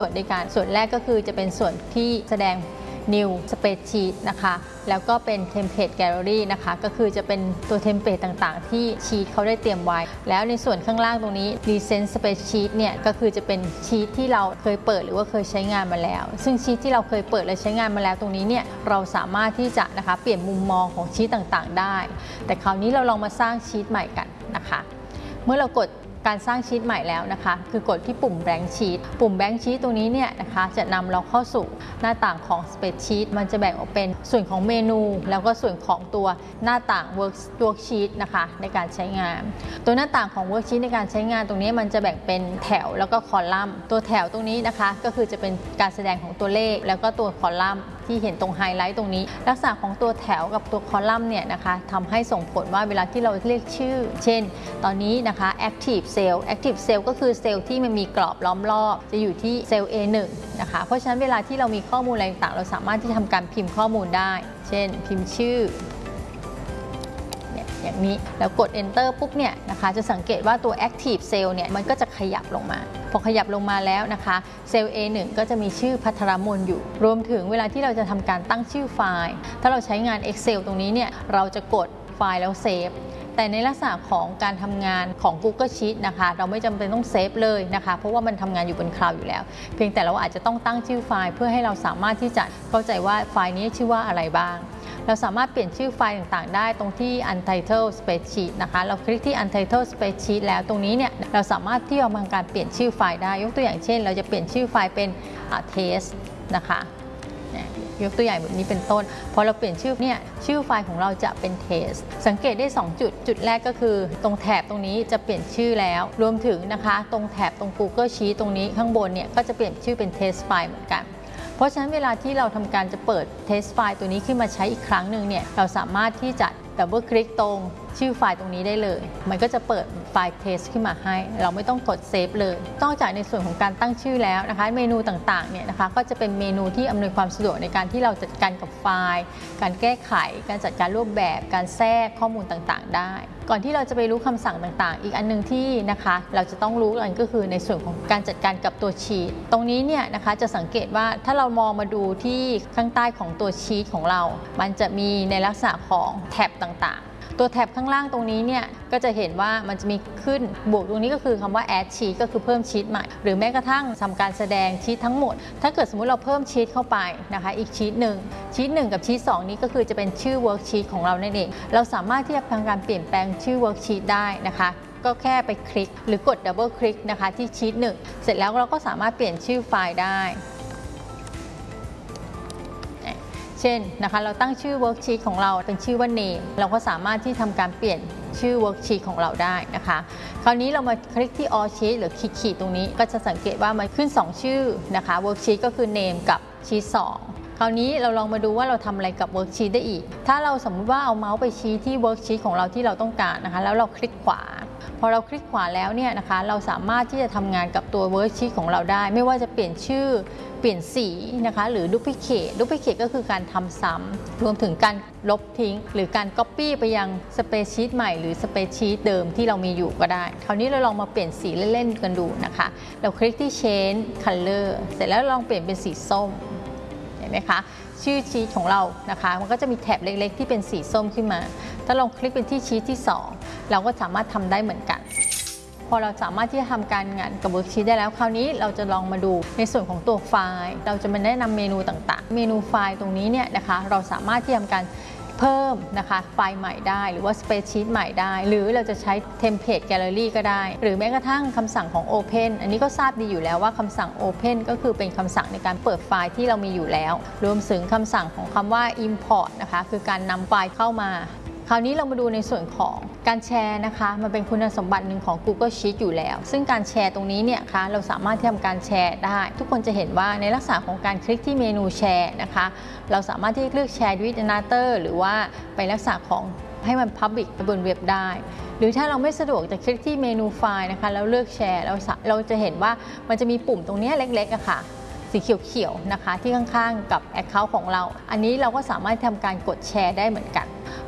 ส่วนด้วยกันส่วนแรกก็คือจะเป็นส่วนที่แสดง New Spreadsheet นะคะแล้วก็เป็น Template Gallery นะคะก็คือจะเป็นตัวเทมเพลตต่างๆที่ชีทเขาได้เตรียมไว้แล้วในส่วนข้างล่างตรงนี้ Recent Spreadsheet เนี่ยก็คือจะเป็นชีทที่เราเคยเปิดหรือว่าเคยใช้งานมาแล้วซึ่งชีทที่เราเคยเปิดและใช้งานมาแล้วตรงนี้เนี่ยเราสามารถที่จะนะคะเปลี่ยนมุมมองของชีทต่างๆได้แต่คราวนี้เราลองมาสร้างชีทใหม่กันนะคะเมื่อเรากดการสร้างชีทใหม่แล้วนะคะคือกดที่ปุ่ม Blank Sheet ปุ่ม Blank Sheet ตรงนี้เนี่ยนะคะจะนำเราเข้าสู่หน้าต่างของ Spreadsheet มันจะแบ่งออกเป็นส่วนของเมนูแล้วก็ส่วนของตัวหน้าต่าง Worksheet นะคะในการใช้งานตัวหน้าต่างของ Worksheet ในการใช้งานตรงนี้มันจะแบ่งเป็นแถวแล้วก็คอลัมน์ตัวแถวตรงนี้นะคะก็คือจะเป็นการแสดงของตัวเลขแล้วก็ตัวคอลัมน์ที่เห็นตรงไฮไลท์ตรงนี้ลักษณะของตัวแถวกับตัวคอลัมน์เนี่ยนะคะทำให้ส่งผลว่าเวลาที่เราเรียกชื่อเช่นตอนนี้นะคะ Active Cell ก็คือเซลล์ที่มันมีกรอบล้อมรอบจะอยู่ที่เซลล์ A1 นะคะเพราะฉะนั้นเวลาที่เรามีข้อมูลอะไรต่างๆเราสามารถที่จะทำการพิมพ์ข้อมูลได้เช่นพิมพ์ชื่ออย่างนี้แล้วกด Enter ปุ๊บเนี่ยนะคะจะสังเกตว่าตัว Active Cell เนี่ยมันก็จะขยับลงมาพอขยับลงมาแล้วนะคะเซลล์ A1 ก็จะมีชื่อภัทรมนอยู่รวมถึงเวลาที่เราจะทำการตั้งชื่อไฟล์ถ้าเราใช้งาน Excel ตรงนี้เนี่ยเราจะกดไฟล์แล้วเซฟแต่ในลักษณะของการทำงานของ Google Sheet นะคะเราไม่จำเป็นต้องเซฟเลยนะคะเพราะว่ามันทำงานอยู่บนคลาวด์อยู่แล้วเพียงแต่เราอาจจะต้องตั้งชื่อไฟล์เพื่อให้เราสามารถที่จะเข้าใจว่าไฟล์นี้ชื่อว่าอะไรบ้างเราสามารถเปลี่ยนชื่อไฟล์ต่างๆได้ตรงที่ Untitled Spreadsheet นะคะเราคลิกที่ Untitled Spreadsheet แล้วตรงนี้เนี่ยเราสามารถที่จะทำการเปลี่ยนชื่อไฟล์ได้ยกตัวอย่างเช่นเราจะเปลี่ยนชื่อไฟล์เป็น test นะคะยกตัวอย่างแบบนี้เป็นต้นพอเราเปลี่ยนชื่อเนี่ยชื่อไฟล์ของเราจะเป็น test สังเกตได้2จุดแรกก็คือตรงแถบตรงนี้จะเปลี่ยนชื่อแล้วรวมถึงนะคะตรงแถบตรง Google Sheet ตรงนี้ข้างบนเนี่ยก็จะเปลี่ยนชื่อเป็น test ไฟล์เหมือนกันเพราะฉะนั้นเวลาที่เราทำการจะเปิด test ไฟล์ตัวนี้ขึ้นมาใช้อีกครั้งหนึ่งเนี่ยเราสามารถที่จะดับเบิลคลิกตรงชื่อไฟล์ตรงนี้ได้เลยมันก็จะเปิดไฟล์ test ขึ้นมาให้เราไม่ต้องกดเซฟเลยนอกจากในส่วนของการตั้งชื่อแล้วนะคะเมนูต่างๆเนี่ยนะคะก็จะเป็นเมนูที่อำนวยความสะดวกในการที่เราจัดการกับไฟล์การแก้ไขการจัดการรูปแบบการแทรกข้อมูลต่างๆได้ก่อนที่เราจะไปรู้คำสั่งต่างๆอีกอันนึงที่นะคะเราจะต้องรู้กันก็คือในส่วนของการจัดการกับตัวชีทตรงนี้เนี่ยนะคะจะสังเกตว่าถ้าเรามองมาดูที่ข้างใต้ของตัวชีทของเรามันจะมีในลักษณะของแท็บต่างๆตัวแท็บข้างล่างตรงนี้เนี่ยก็จะเห็นว่ามันจะมีขึ้นบวกตรงนี้ก็คือคำว่า add sheet ก็คือเพิ่มชีทใหม่หรือแม้กระทั่งทำการแสดงชีททั้งหมดถ้าเกิดสมมุติเราเพิ่มชีทเข้าไปนะคะอีกชีทหนึ่งกับชีท2นี้ก็คือจะเป็นชื่อ worksheet ของเรานั่นเองเราสามารถที่จะทำการเปลี่ยนแปลงชื่อ worksheet ได้นะคะก็แค่ไปคลิกหรือกด double คลิกนะคะที่ชีท1เสร็จแล้วเราก็สามารถเปลี่ยนชื่อไฟล์ได้เช่นนะคะเราตั้งชื่อ worksheet ของเราเป็นชื่อว่า name เราก็สามารถที่ทำการเปลี่ยนชื่อ worksheet ของเราได้นะคะคราวนี้เรามาคลิกที่ all sheet หรือขีดตรงนี้ก็จะสังเกตว่ามันขึ้น2ชื่อนะคะ worksheet ก็คือ name กับ sheet 2คราวนี้เราลองมาดูว่าเราทำอะไรกับ worksheet ได้อีกถ้าเราสมมติว่าเอาเมาส์ไปชี้ที่ worksheet ของเราที่เราต้องการนะคะแล้วเราคลิกขวาพอเราคลิกขวาแล้วเนี่ยนะคะเราสามารถที่จะทำงานกับตัว worksheet ของเราได้ไม่ว่าจะเปลี่ยนชื่อเปลี่ยนสีนะคะหรือ duplicate ก็คือการทำซ้ำรวมถึงการลบทิ้งหรือการ copy ไปยัง spreadsheet ใหม่หรือ spreadsheet เดิมที่เรามีอยู่ก็ได้คราวนี้เราลองมาเปลี่ยนสีเล่นๆกันดูนะคะเราคลิกที่ change color เสร็จแล้วลองเปลี่ยนเป็นสีส้มเห็นไหมคะชื่อชีทของเรานะคะมันก็จะมีแถบเล็กๆที่เป็นสีส้มขึ้นมาถ้าลองคลิกเป็นที่ชีทที่2เราก็สามารถทำได้เหมือนกันพอเราสามารถที่จะทำการงานกับ worksheet ได้แล้วคราวนี้เราจะลองมาดูในส่วนของตัวไฟล์เราจะมาแนะนำเมนูต่างๆเมนูไฟล์ตรงนี้เนี่ยนะคะเราสามารถที่จะทำการเพิ่มนะคะไฟล์ใหม่ได้หรือว่า spreadsheet ใหม่ได้หรือเราจะใช้ template gallery ก็ได้หรือแม้กระทั่งคำสั่งของ open อันนี้ก็ทราบดีอยู่แล้วว่าคำสั่ง open ก็คือเป็นคำสั่งในการเปิดไฟล์ที่เรามีอยู่แล้วรวมถึงคำสั่งของคำว่า import นะคะคือการนำไฟล์เข้ามาคราวนี้เรามาดูในส่วนของการแชร์นะคะมันเป็นคุณสมบัติหนึ่งของ Google Sheet อยู่แล้วซึ่งการแชร์ตรงนี้เนี่ยคะเราสามารถทำการแชร์ได้ทุกคนจะเห็นว่าในลักษณะของการคลิกที่เมนูแชร์นะคะเราสามารถที่จะเลือกแชร์ด้วย Another หรือว่าไปลักษณะของให้มัน Public บนเว็บได้หรือถ้าเราไม่สะดวกจะคลิกที่เมนูไฟล์นะคะแล้วเลือกแชร์เราจะเห็นว่ามันจะมีปุ่มตรงนี้เล็กๆอะค่ะสีเขียวๆนะคะที่ข้างๆกับ Account ของเราอันนี้เราก็สามารถทำการกดแชร์ได้เหมือนกัน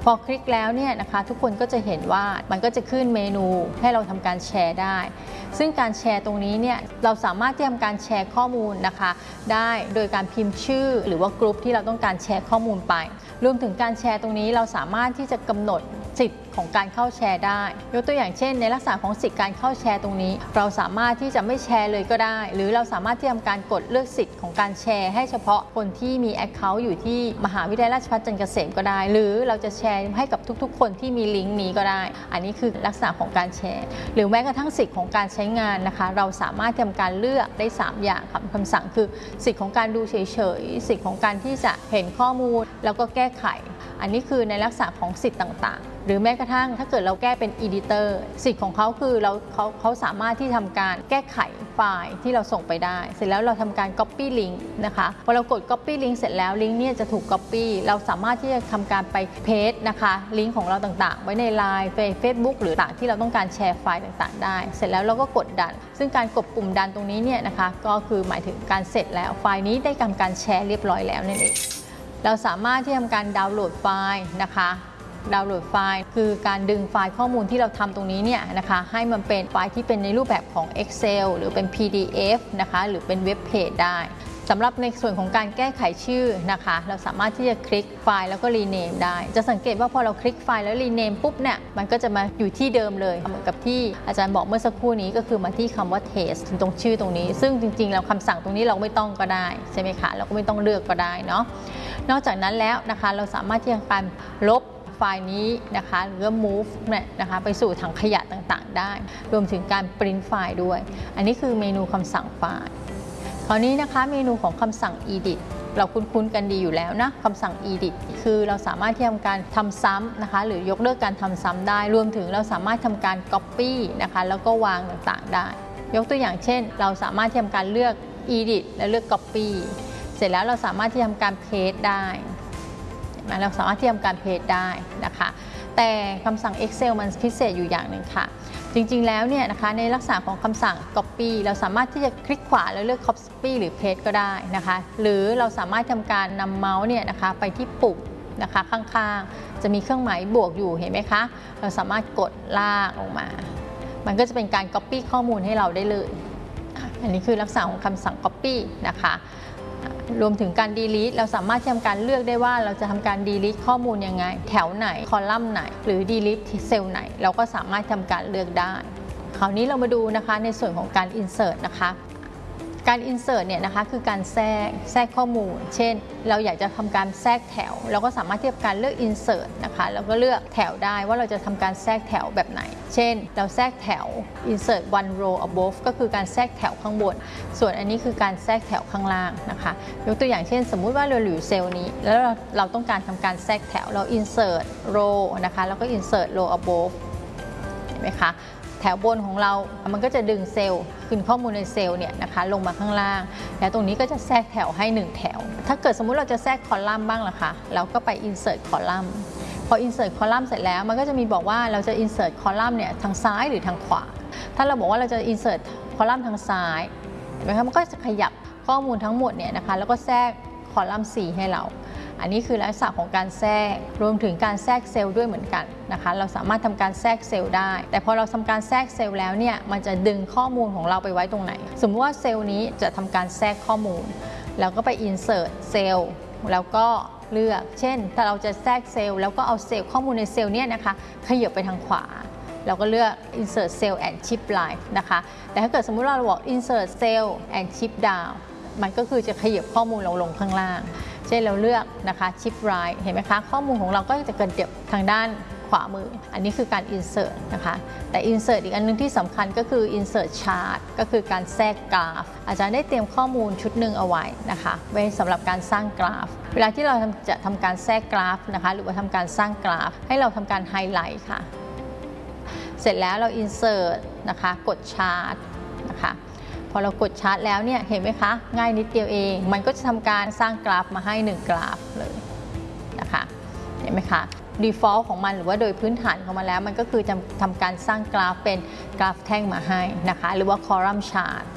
พอคลิกแล้วเนี่ยนะคะทุกคนก็จะเห็นว่ามันก็จะขึ้นเมนูให้เราทำการแชร์ได้ซึ่งการแชร์ตรงนี้เนี่ยเราสามารถที่ทำการแชร์ข้อมูลนะคะได้โดยการพิมพ์ชื่อหรือว่ากลุ่มที่เราต้องการแชร์ข้อมูลไปรวมถึงการแชร์ตรงนี้เราสามารถที่จะกำหนดสิทธิ์ของการเข้าแชร์ได้ยกตัวอย่างเช่นในลักษณะของสิทธิ์การเข้าแชร์ตรงนี้เราสามารถที่จะไม่แชร์เลยก็ได้หรือเราสามารถที่ทำการกดเลือกสิทธิ์ของการแชร์ให้เฉพาะคนที่มี Account อยู่ที่มหาวิทยาลัยราชภัฏจันทร์เกษมก็ได้หรือเราจะแชร์ให้กับทุกๆคนที่มีลิงก์นี้ก็ได้อันนี้คือลักษณะของการแชร์หรือแม้กระทั่งสิทธิ์ของการใช้งานนะคะเราสามารถทำการเลือกได้3อย่างคำสั่งคือสิทธิ์ของการดูเฉยๆสิทธิ์ของการที่จะเห็นข้อมูลแล้วก็แก้ไขอันนี้คือในลักษณะของสิทธิ์ต่างๆหรือแม้กระทั่งถ้าเกิดเราแก้เป็น Editor สิทธิ์ของเขาคือเขาสามารถที่ทำการแก้ไขไฟล์ที่เราส่งไปได้เสร็จแล้วเราทำการ Copy Link นะคะพอเรากด Copy Link เสร็จแล้วลิงก์เนี่ยจะถูก Copy เราสามารถที่จะทำการไป Paste นะคะลิงก์ของเราต่างๆไว้ใน LINE Facebook หรือต่างที่เราต้องการแชร์ไฟล์ต่างๆได้เสร็จแล้วเราก็กดดันซึ่งการกดปุ่มดันตรงนี้เนี่ยนะคะก็คือหมายถึงการเสร็จแล้วไฟล์นี้ได้ทำการแชร์เรียบร้อยแล้วนั่นเองเราสามารถที่ทำการดาวน์โหลดไฟล์นะคะดาวน์โหลดไฟล์คือการดึงไฟล์ข้อมูลที่เราทำตรงนี้เนี่ยนะคะให้มันเป็นไฟล์ที่เป็นในรูปแบบของ Excel หรือเป็น PDF นะคะหรือเป็นเว็บเพจได้สำหรับในส่วนของการแก้ไขชื่อนะคะเราสามารถที่จะคลิกไฟล์แล้วก็รีเนมได้จะสังเกตว่าพอเราคลิกไฟล์แล้วรีเนมปุ๊บเนี่ยมันก็จะมาอยู่ที่เดิมเลยเหมือนกับที่อาจารย์บอกเมื่อสักครู่นี้ก็คือมาที่คำว่า test ตรงชื่อตรงนี้ซึ่งจริงๆแล้วคำสั่งตรงนี้เราไม่ต้องก็ได้ใช่ไหมคะเราก็ไม่ต้องเลือกก็ได้เนาะนอกจากนั้นแล้วนะคะเราสามารถที่จะการลบไฟล์นี้นะคะหรือ move เนี่ยนะคะไปสู่ถังขยะต่างๆได้รวมถึงการปริ้นไฟล์ด้วยอันนี้คือเมนูคำสั่งไฟล์คราวนี้นะคะเมนูของคำสั่ง edit เราคุ้นๆกันดีอยู่แล้วนะคำสั่ง edit คือเราสามารถที่ทำการทำซ้ำนะคะหรือยกเลิกการทำซ้ำได้รวมถึงเราสามารถทำการ copy นะคะแล้วก็วางต่างๆได้ยกตัวอย่างเช่นเราสามารถทำการเลือก edit และเลือก copy เสร็จแล้วเราสามารถที่ทำการ paste ได้เราสามารถที่ทำการ paste ได้นะคะแต่คำสั่ง Excel มันพิเศษอยู่อย่างหนึ่งค่ะจริงๆแล้วเนี่ยนะคะในลักษณะของคำสั่ง copy เราสามารถที่จะคลิกขวาแล้วเลือก copy หรือ paste ก็ได้นะคะหรือเราสามารถทำการนำเมาส์เนี่ยนะคะไปที่ปุ่มนะคะข้างๆจะมีเครื่องหมายบวกอยู่เห็นไหมคะเราสามารถกดลากลงมามันก็จะเป็นการ copy ข้อมูลให้เราได้เลยอันนี้คือลักษณะของคำสั่ง copy นะคะรวมถึงการ delete เราสามารถทำการเลือกได้ว่าเราจะทำการ delete ข้อมูลยังไงแถวไหนคอลัมน์ไหนหรือ delete เซลล์ไหนเราก็สามารถทำการเลือกได้คราวนี้เรามาดูนะคะในส่วนของการ insert นะคะการ insert เนี่ยนะคะคือการแทรกข้อมูลเช่นเราอยากจะทำการแทรกแถวเราก็สามารถที่จะการเลือก insert นะคะแล้วก็เลือกแถวได้ว่าเราจะทำการแทรกแถวแบบไหนเช่นเราแทรกแถว insert one row above ก็คือการแทรกแถวข้างบนส่วนอันนี้คือการแทรกแถวข้างล่างนะคะยกตัวอย่างเช่นสมมุติว่าเราอยู่เซลล์นี้แล้วเราต้องการทำการแทรกแถวเรา insert row นะคะแล้วก็ insert row above เห็นไหมคะแถวบนของเรามันก็จะดึงเซลล์ขึ้นข้อมูลในเซลล์เนี่ยนะคะลงมาข้างล่างแล้วตรงนี้ก็จะแทรกแถวให้1แถวถ้าเกิดสมมุติเราจะแทรกคอลัมน์บ้างล่ะคะเราก็ไป insert คอลัมน์พอ insert คอลัมน์เสร็จแล้วมันก็จะมีบอกว่าเราจะ insert คอลัมน์เนี่ยทางซ้ายหรือทางขวาถ้าเราบอกว่าเราจะ insert คอลัมน์ทางซ้ายเห็นไหมคะมันก็จะขยับข้อมูลทั้งหมดเนี่ยนะคะแล้วก็แทรกคอลัมน์4ให้เราอันนี้คือลักษณะของการแทรกรวมถึงการแทรกเซลล์ด้วยเหมือนกันนะคะเราสามารถทำการแทรกเซลล์ได้แต่พอเราทำการแทรกเซลล์แล้วเนี่ยมันจะดึงข้อมูลของเราไปไว้ตรงไหนสมมติว่าเซลล์นี้จะทำการแทรกข้อมูลแล้วก็ไป insert เซลล์แล้วก็เลือกเช่นถ้าเราจะแทรกเซลล์แล้วก็เอาเซลล์ข้อมูลในเซลล์เนี่ยนะคะขยับไปทางขวาเราก็เลือก insert cell and shift line นะคะแต่ถ้าเกิดสมมุติเราบอก insert cell and shift down มันก็คือจะขยับข้อมูลเราลงข้างล่างเช่นเราเลือกนะคะชิปไรท์เห็นไหมคะข้อมูลของเราก็จะกระเถิบทางด้านขวามืออันนี้คือการ insert นะคะแต่ insert อีกอันนึงที่สำคัญก็คือ insert chart ก็คือการแทรกกราฟอาจารย์ได้เตรียมข้อมูลชุดหนึ่งเอาไว้นะคะไว้สำหรับการสร้างกราฟเวลาที่เราจะทำการแทรกกราฟนะคะหรือว่าทำการสร้างกราฟให้เราทำการไฮไลท์ค่ะเสร็จแล้วเรา insert นะคะกด chart นะคะพอเรากดชาร์ตแล้วเนี่ยเห็นไหมคะง่ายนิดเดียวเองมันก็จะทำการสร้างกราฟมาให้1กราฟเลยนะคะเห็นไหมคะ default ของมันหรือว่าโดยพื้นฐานของมันแล้วมันก็คือจะทำการสร้างกราฟเป็นกราฟแท่งมาให้นะคะหรือว่า column chart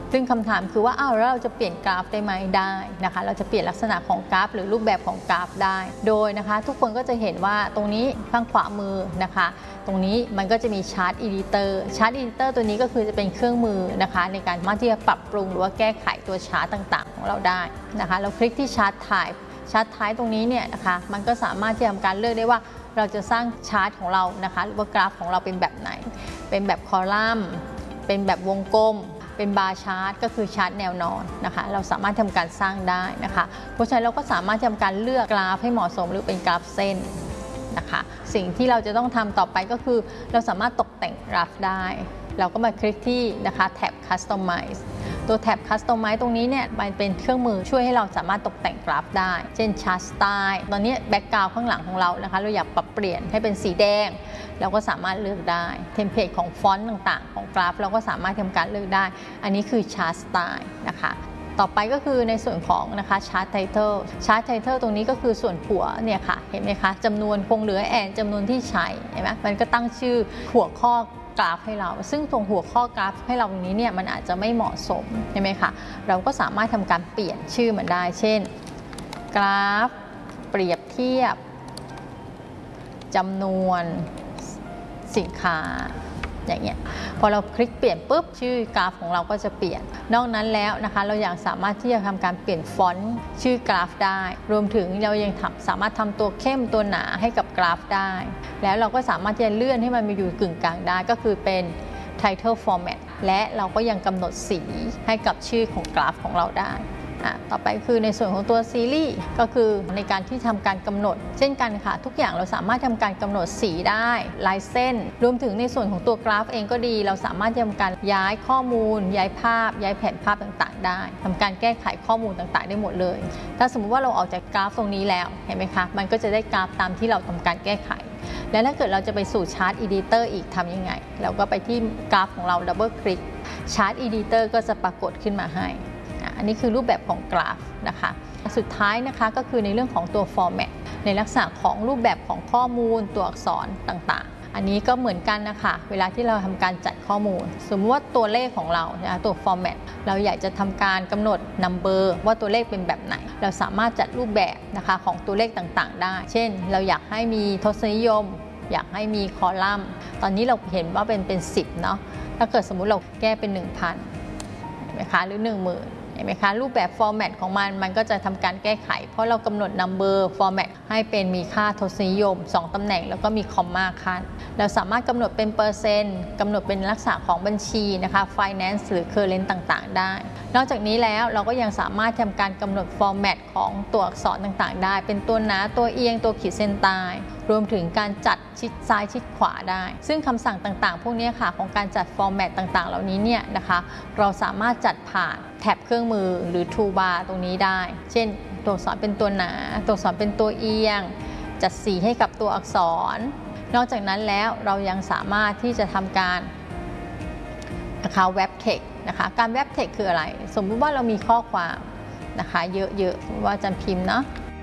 ซึ่งคำถามคือว่าแล้วเราจะเปลี่ยนกราฟได้ไหมได้นะคะเราจะเปลี่ยนลักษณะของกราฟหรือรูปแบบของกราฟได้โดยนะคะทุกคนก็จะเห็นว่าตรงนี้ข้างขวามือนะคะตรงนี้มันก็จะมีชาร์ตอีดิเตอร์ตัวนี้ก็คือจะเป็นเครื่องมือนะคะในการสามารถที่จะปรับปรุงหรือว่าแก้ไขตัวชาร์ตต่างๆของเราได้นะคะเราคลิกที่ชาร์ตไทป์ตรงนี้เนี่ยนะคะมันก็สามารถที่จะทำการเลือกได้ว่าเราจะสร้างชาร์ตของเรานะคะหรือว่ากราฟของเราเป็นแบบไหนเป็นแบบคอลัมน์เป็นแบบวงกลมเป็นบาร์ชาร์ตก็คือชาร์ตแนวนอนนะคะเราสามารถทำการสร้างได้นะคะเพราะฉะนั้นเราก็สามารถทำการเลือกกราฟให้เหมาะสมหรือเป็นกราฟเส้นนะคะสิ่งที่เราจะต้องทำต่อไปก็คือเราสามารถตกแต่งกราฟได้เราก็มาคลิกที่นะคะแท็บ Customize ตัวแท็บ Customize ตรงนี้เนี่ยมันเป็นเครื่องมือช่วยให้เราสามารถตกแต่งกราฟได้เช่น Chart Style ตอนนี้แบ็กกราวด์ข้างหลังของเรานะคะเราอยากปรับเปลี่ยนให้เป็นสีแดงเราก็สามารถเลือกได้เทมเพลตของฟอนต์ต่างๆของกราฟเราก็สามารถทำการเลือกได้อันนี้คือ Chart Style นะคะต่อไปก็คือในส่วนของนะคะ Chart Title ตรงนี้ก็คือส่วนหัวเนี่ยค่ะเห็นไหมคะจำนวนคงเหลือจำนวนที่ใช้เห็นไหมมันก็ตั้งชื่อหัวข้อกราฟให้เราซึ่งตรงหัวข้อกราฟให้เราตรงนี้เนี่ยมันอาจจะไม่เหมาะสมใช่ไหมคะเราก็สามารถทำการเปลี่ยนชื่อมันได้เช่นกราฟเปรียบเทียบจำนวนสินค้าอย่างเงี้ยพอเราคลิกเปลี่ยนปุ๊บชื่อกราฟของเราก็จะเปลี่ยนนอกนั้นแล้วนะคะเรายังสามารถที่จะทำการเปลี่ยนฟอนต์ชื่อกราฟได้รวมถึงเรายังสามารถทำตัวเข้มตัวหนาให้กับกราฟได้แล้วเราก็สามารถที่จะเลื่อนให้มันมาอยู่กึ่งกลางได้ก็คือเป็น Title Format และเราก็ยังกำหนดสีให้กับชื่อของกราฟของเราได้ต่อไปคือในส่วนของตัวซีรีส์ก็คือในการที่ทำการกำหนดเช่นกันค่ะทุกอย่างเราสามารถทำการกำหนดสีได้ลายเส้นรวมถึงในส่วนของตัวกราฟเองก็ดีเราสามารถทำการย้ายข้อมูลย้ายภาพย้ายแผนภาพต่างๆได้ทำการแก้ไขข้อมูลต่างๆได้หมดเลยถ้าสมมุติว่าเราออกจากกราฟตรงนี้แล้วเห็นไหมคะมันก็จะได้กราฟตามที่เราทำการแก้ไขและถ้าเกิดเราจะไปสู่ชาร์ตอีดิเตอร์อีกทำยังไงเราก็ไปที่กราฟของเราดับเบิลคลิกชาร์ตอีดิเตอร์ก็จะปรากฏขึ้นมาให้อันนี้คือรูปแบบของกราฟนะคะสุดท้ายนะคะก็คือในเรื่องของตัว format ในลักษณะของรูปแบบของข้อมูลตัวอักษรต่างๆอันนี้ก็เหมือนกันนะคะเวลาที่เราทำการจัดข้อมูลสมมติว่าตัวเลขของเราตัว format เราอยากจะทำการกำหนด number ว่าตัวเลขเป็นแบบไหนเราสามารถจัดรูปแบบนะคะของตัวเลขต่างๆได้เช่นเราอยากให้มีทศนิยมอยากให้มีคอลัมน์ตอนนี้เราเห็นว่าเป็น10เนาะถ้าเกิดสมมุติเราแก้เป็น 1,000 ไหมคะหรือ 10,000 เห็นไหมคะรูปแบบ format ของมันก็จะทำการแก้ไขเพราะเรากำหนด number format ให้เป็นมีค่าทศนิยม2ตำแหน่งแล้วก็มีคอมมาขั้นเราสามารถกำหนดเป็นเปอร์เซ็นต์กำหนดเป็นลักษณะของบัญชีนะคะ finance หรือ current ต่างๆได้นอกจากนี้แล้วเราก็ยังสามารถทำการกำหนด format ของตัวอักษรต่างๆได้เป็นตัวหนาตัวเอียงตัวขีดเส้นใต้รวมถึงการจัดชิดซ้ายชิดขวาได้ซึ่งคำสั่งต่างๆพวกนี้ค่ะของการจัด format ต่างๆเหล่านี้เนี่ยนะคะเราสามารถจัดผ่านแท็บเครื่องมือหรือ toolbar ตรงนี้ได้เช่นตัวอักษรเป็นตัวหนาตัวอักษรเป็นตัวเอียงจัดสีให้กับตัวอักษรนอกจากนั้นแล้วเรายังสามารถที่จะทำการนะคะเว็บเทคนะคะการเว็บเทคคืออะไรสมมุติว่าเรามีข้อความนะคะเยอะๆว่าอาจารย์พิมพ์เนาะ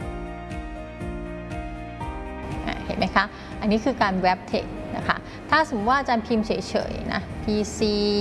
เห็นไหมคะอันนี้คือการเว็บเทคนะคะถ้าสมมติว่าอาจารย์พิมพ์เฉยๆนะ PC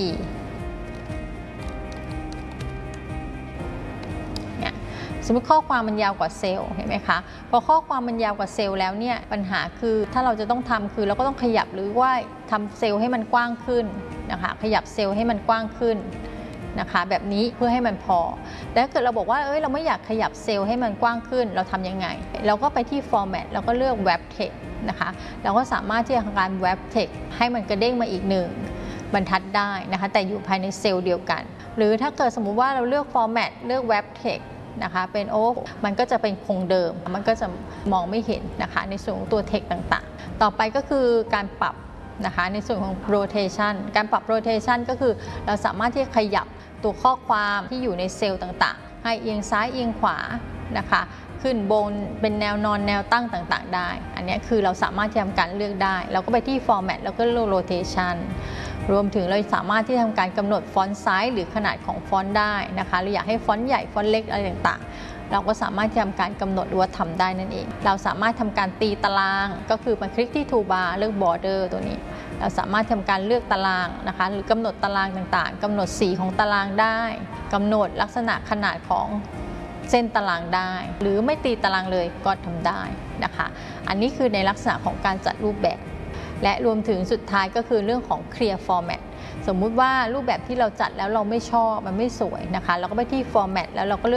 สมมติข้อความมันยาวกว่าเซลล์เห็นไหมคะพอข้อความมันยาวกว่าเซลล์แล้วเนี่ยปัญหาคือถ้าเราจะต้องทำคือเราก็ต้องขยับหรือว่าทำเซลล์ให้มันกว้างขึ้นนะคะขยับเซลล์ให้มันกว้างขึ้นนะคะแบบนี้เพื่อให้มันพอแต่ถ้าเกิดเราบอกว่าเราไม่อยากขยับเซลล์ให้มันกว้างขึ้นเราทำยังไงเราก็ไปที่ format แล้วก็เลือก web text นะคะเราก็สามารถที่จะทำการ web text ให้มันกระเด้งมาอีก1บรรทัดได้นะคะแต่อยู่ภายในเซลล์เดียวกันหรือถ้าเกิดสมมุติว่าเราเลือก format เลือก web textนะคะเป็นมันก็จะเป็นคงเดิมมันก็จะมองไม่เห็นนะคะในส่วนของตัว text ต่างๆต่อไปก็คือการปรับนะคะในส่วนของ rotation การปรับ rotation ก็คือเราสามารถที่จะขยับตัวข้อความที่อยู่ในเซลล์ต่างๆให้เอียงซ้ายเอียงขวานะคะขึ้นบนเป็นแนวนอนแนวตั้งต่างๆได้อันนี้คือเราสามารถทำการเลือกได้เราก็ไปที่ format แล้วก็เลือก rotation รวมถึงเราสามารถที่ทำการกำหนดฟอนต์ไซส์หรือขนาดของฟอนต์ได้นะคะเราอยากให้ฟอนต์ใหญ่ฟอนต์เล็กอะไรต่างๆเราก็สามารถทำการกำหนดหรือว่าทำได้นั่นเองเราสามารถทำการตีตารางก็คือมาคลิกที่ Toolbar เลือก Border ตัวนี้เราสามารถทำการเลือกตารางนะคะหรือกำหนดตารางต่างๆกำหนดสีของตารางได้กำหนดลักษณะขนาดของเส้นตารางได้หรือไม่ตีตารางเลยก็ทำได้นะคะอันนี้คือในลักษณะของการจัดรูปแบบและรวมถึงสุดท้ายก็คือเรื่องของ Clear Format สมมุติว่ารูปแบบที่เราจัดแล้วเราไม่ชอบมันไม่สวยนะคะเราก็ไปที่ Format แล้วเราก็เลือก